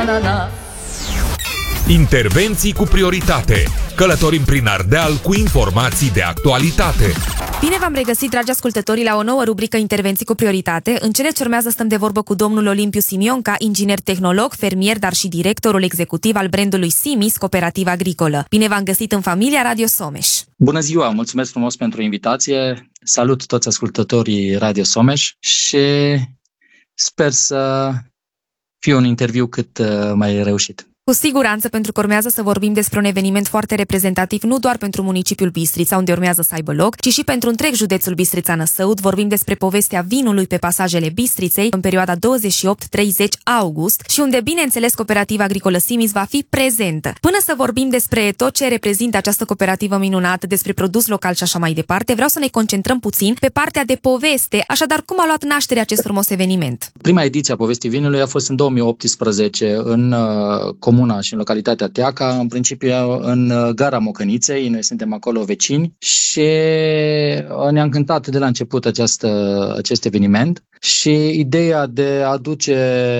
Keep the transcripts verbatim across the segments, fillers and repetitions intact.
na. Intervenții cu prioritate. Călătorim prin Ardeal cu informații de actualitate. Bine v-am regăsit, dragi ascultători, la o nouă rubrică Intervenții cu prioritate. În cele ce urmează stăm de vorbă cu domnul Olimpiu Simionca, inginer tehnolog, fermier, dar și directorul executiv al brandului Simis, cooperativă agricolă. Bine v-am găsit în familia Radio Someș. Bună ziua, mulțumesc frumos pentru invitație. Salut toți ascultătorii Radio Someș și sper să fie un interviu cât mai reușit. Cu siguranță, pentru că urmează să vorbim despre un eveniment foarte reprezentativ, nu doar pentru municipiul Bistrița, unde urmează să aibă loc, ci și pentru întreg județul Bistrița-Năsăud. Vorbim despre povestea vinului pe pasajele Bistriței în perioada douăzeci și opt treizeci august și unde, bineînțeles, cooperativa agricolă Simis va fi prezentă. Până să vorbim despre tot ce reprezintă această cooperativă minunată, despre produs local și așa mai departe, vreau să ne concentrăm puțin pe partea de poveste. Așadar, cum a luat naștere acest frumos eveniment? Prima ediție a povestii vinului a fost în două mii optsprezece în uh, comuna și în localitatea Teaca, în principiu în gara Mocăniței, noi suntem acolo vecini și ne-a încântat de la început această, acest eveniment și ideea de a aduce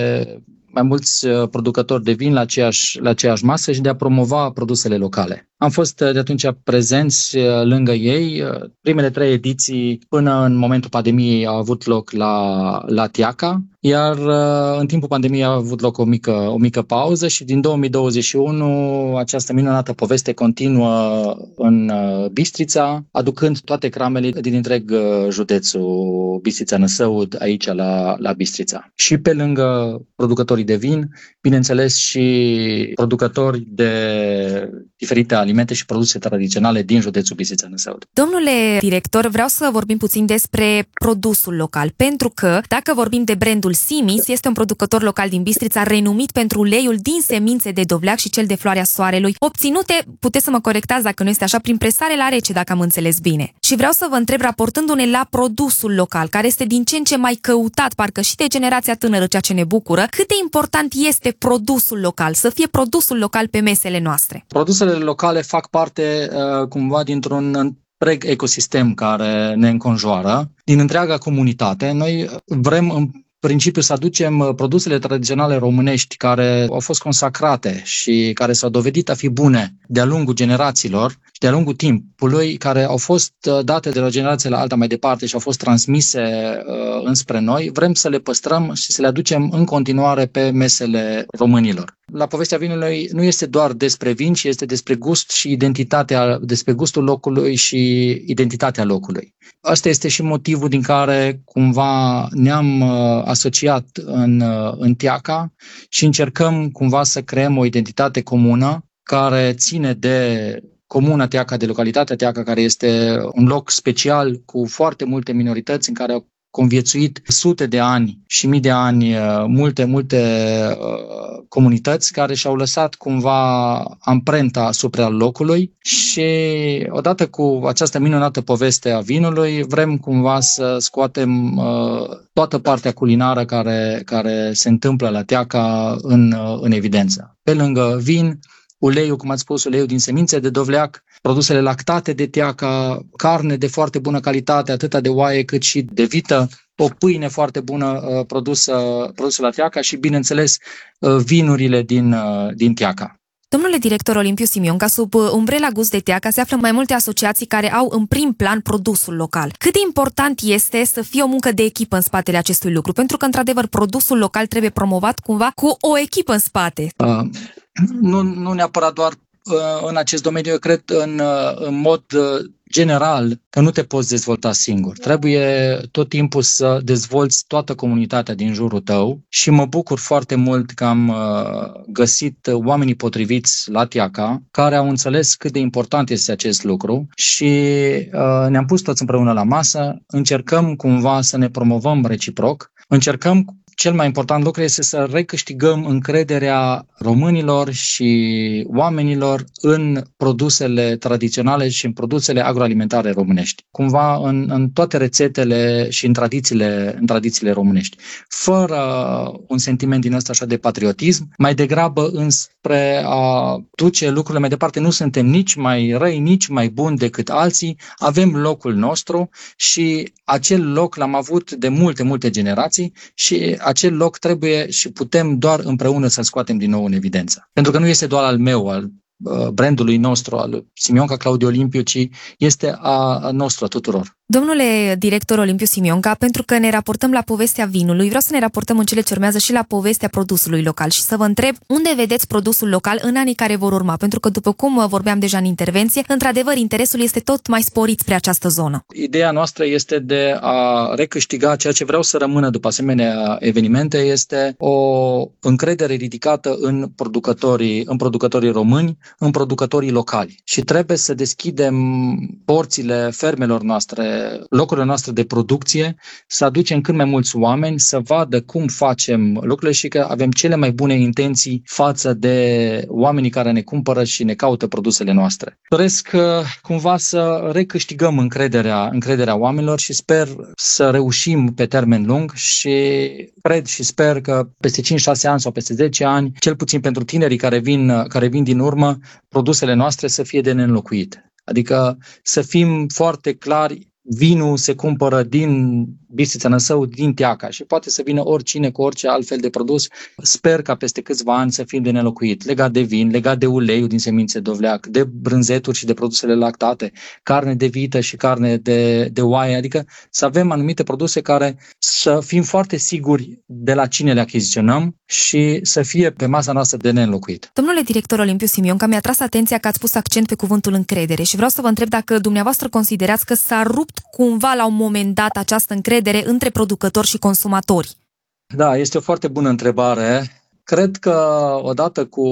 mai mulți producători de vin la aceeași, la aceeași masă și de a promova produsele locale. Am fost de atunci prezenți lângă ei. Primele trei ediții până în momentul pandemiei au avut loc la, la Teaca, iar în timpul pandemiei a avut loc o mică, o mică pauză și din două mii douăzeci și unu această minunată poveste continuă în Bistrița, aducând toate cramele din întreg județul Bistrița-Năsăud aici la, la Bistrița. Și pe lângă producătorii de vin, bineînțeles și producători de diferite alimente și produse tradiționale din județul Bistrița-Năsăud. Domnule director, vreau să vorbim puțin despre produsul local, pentru că dacă vorbim de brandul Simis, este un producător local din Bistrița renumit pentru uleiul din semințe de dovleac și cel de floarea soarelui, obținute, puteți să mă corectați dacă nu este așa, prin presare la rece, dacă am înțeles bine. Și vreau să vă întreb, raportându-ne la produsul local, care este din ce în ce mai căutat, parcă și de generația tânără, ceea ce ne bucură, cât de important este produsul local, să fie produsul local pe mesele noastre? Produsele locale fac parte uh, cumva dintr-un întreg ecosistem care ne înconjoară, din întreaga comunitate. Noi vrem în principiu să aducem produsele tradiționale românești care au fost consacrate și care s-au dovedit a fi bune de-a lungul generațiilor și de-a lungul timpului, care au fost date de la generație la alta mai departe și au fost transmise uh, înspre noi. Vrem să le păstrăm și să le aducem în continuare pe mesele românilor. La povestea vinului nu este doar despre vin, ci este despre gust și identitatea, despre gustul locului și identitatea locului. Asta este și motivul din care cumva ne-am uh, asociat în, uh, în Teaca și încercăm cumva să creăm o identitate comună care ține de comuna Teaca, de localitatea Teaca, care este un loc special cu foarte multe minorități în care au conviețuit sute de ani și mii de ani, multe, multe uh, comunități care și-au lăsat cumva amprenta asupra locului și odată cu această minunată poveste a vinului vrem cumva să scoatem uh, toată partea culinară care, care se întâmplă la Teaca în, uh, în evidență. Pe lângă vin, uleiul, cum ați spus, uleiul din semințe de dovleac, produsele lactate de Teaca, carne de foarte bună calitate, atât de oaie cât și de vită, o pâine foarte bună uh, produsă, produsă la Teaca și, bineînțeles, uh, vinurile din, uh, din Teaca. Domnule director Olimpiu Simionca, sub umbrela Gust de Teaca se află mai multe asociații care au în prim plan produsul local. Cât de important este să fie o muncă de echipă în spatele acestui lucru? Pentru că, într-adevăr, produsul local trebuie promovat cumva cu o echipă în spate. Uh, nu, nu neapărat doar uh, în acest domeniu, eu cred în, uh, în mod uh, general că nu te poți dezvolta singur. Trebuie tot timpul să dezvolți toată comunitatea din jurul tău și mă bucur foarte mult că am uh, găsit oamenii potriviți la Teaca care au înțeles cât de important este acest lucru și uh, ne-am pus toți împreună la masă, încercăm cumva să ne promovăm reciproc, încercăm. Cel mai important lucru este să recâștigăm încrederea românilor și oamenilor în produsele tradiționale și în produsele agroalimentare românești. Cumva în, în toate rețetele și în tradițiile, în tradițiile românești. Fără un sentiment din ăsta așa de patriotism, mai degrabă înspre a duce lucrurile mai departe. Nu suntem nici mai răi, nici mai buni decât alții. Avem locul nostru și acel loc l-am avut de multe, multe generații și acel loc trebuie și putem doar împreună să-l scoatem din nou în evidență. Pentru că nu este doar al meu, al brandului nostru, al Simionca Claudiu Olimpiu, ci este a nostru, a tuturor. Domnule director Olimpiu Simionca, pentru că ne raportăm la povestea vinului, vreau să ne raportăm în cele ce urmează și la povestea produsului local și să vă întreb unde vedeți produsul local în anii care vor urma, pentru că, după cum vorbeam deja în intervenție, într-adevăr, interesul este tot mai sporit spre această zonă. Ideea noastră este de a recâștiga ceea ce vreau să rămână după asemenea evenimente, este o încredere ridicată în producătorii, în producătorii români, în producătorii locali. Și trebuie să deschidem porțile fermelor noastre, locurile noastre de producție, să aducem cât mai mulți oameni să vadă cum facem lucrurile și că avem cele mai bune intenții față de oamenii care ne cumpără și ne caută produsele noastre. Doresc cumva să recâștigăm încrederea, încrederea oamenilor și sper să reușim pe termen lung și cred și sper că peste cinci șase ani sau peste zece ani, cel puțin pentru tinerii care vin, care vin din urmă, produsele noastre să fie de neînlocuit. Adică să fim foarte clari, vinul se cumpără din Bistrița Năsău, din Teaca și poate să vină oricine cu orice altfel de produs. Sper ca peste câțiva ani să fim de nelocuit, legat de vin, legat de uleiul din semințe dovleac, de brânzeturi și de produsele lactate, carne de vită și carne de, de oaie, adică să avem anumite produse care să fim foarte siguri de la cine le achiziționăm și să fie pe masa noastră de neînlocuit. Domnule director Olimpiu Simionca, mi-a tras atenția că ați pus accent pe cuvântul încredere și vreau să vă întreb dacă dumneavoastră considerați că s-a rupt cumva la un moment dat această încredere între producători și consumatori? Da, este o foarte bună întrebare. Cred că odată cu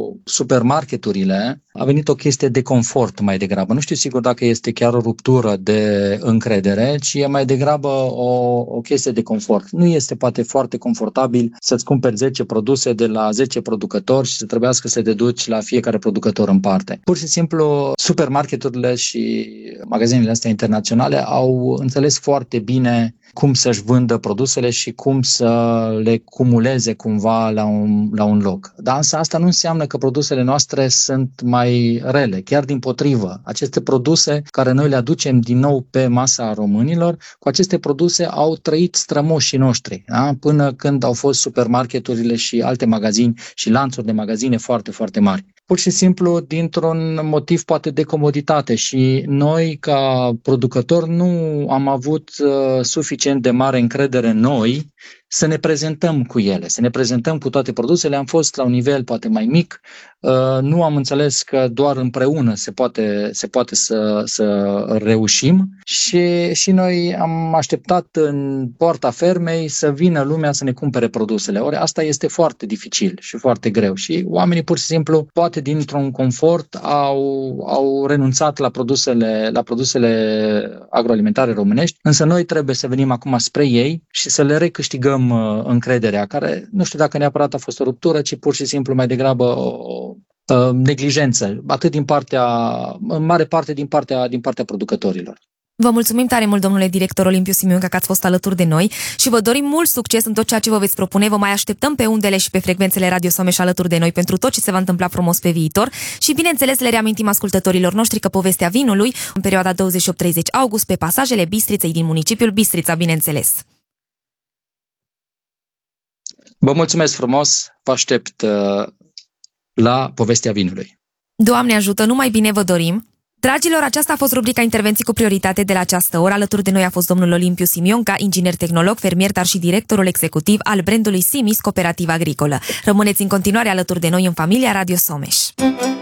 supermarketurile a venit o chestie de confort mai degrabă. Nu știu sigur dacă este chiar o ruptură de încredere, ci e mai degrabă o, o chestie de confort. Nu este poate foarte confortabil să-ți cumperi zece produse de la zece producători și să trebuiască să te duci la fiecare producător în parte. Pur și simplu, supermarketurile și magazinele astea internaționale au înțeles foarte bine cum să-și vândă produsele și cum să le cumuleze cumva la un, la un loc. Dar însă asta nu înseamnă că produsele noastre sunt mai rele, chiar dimpotrivă. Aceste produse care noi le aducem din nou pe masa românilor, cu aceste produse au trăit strămoșii noștri, da? Până când au fost supermarketurile și alte magazini și lanțuri de magazine foarte, foarte mari. Pur și simplu dintr-un motiv poate de comoditate și noi ca producători nu am avut uh, suficient de mare încredere în noi să ne prezentăm cu ele, să ne prezentăm cu toate produsele. Am fost la un nivel poate mai mic, uh, nu am înțeles că doar împreună se poate, se poate să, să reușim și, și noi am așteptat în poarta fermei să vină lumea să ne cumpere produsele. Ori asta este foarte dificil și foarte greu și oamenii pur și simplu poate dintr-un confort au, au renunțat la produsele, la produsele agroalimentare românești, însă noi trebuie să venim acum spre ei și să le recâștigăm încrederea, care nu știu dacă neapărat a fost o ruptură, ci pur și simplu mai degrabă o, o neglijență, atât din partea, în mare parte din partea, din partea producătorilor. Vă mulțumim tare mult, domnule director Olimpiu Simionca, că ați fost alături de noi și vă dorim mult succes în tot ceea ce vă veți propune. Vă mai așteptăm pe undele și pe frecvențele Radio Someș alături de noi pentru tot ce se va întâmpla frumos pe viitor și, bineînțeles, le reamintim ascultătorilor noștri că povestea vinului în perioada douăzeci și opt treizeci august pe pasajele Bistriței din municipiul Bistrița, bineînțeles. Vă mulțumesc frumos, vă aștept uh, la povestea vinului. Doamne ajută, numai bine vă dorim! Dragilor, aceasta a fost rubrica Intervenții cu prioritate de la această oră. Alături de noi a fost domnul Olimpiu Simionca, inginer tehnolog, fermier, dar și directorul executiv al brandului Simis Cooperativ Agricolă. Rămâneți în continuare alături de noi în familia Radio Someș.